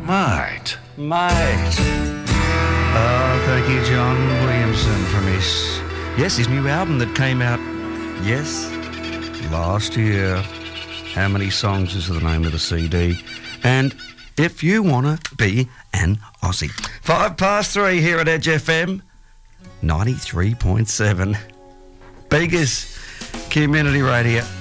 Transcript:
Mate. Oh, thank you, John Williamson from his new album that came out, last year. How Many Songs is the name of the CD. And If You Wanna Be an Aussie. 3:05 here at Edge FM, 93.7. Biggest community radio.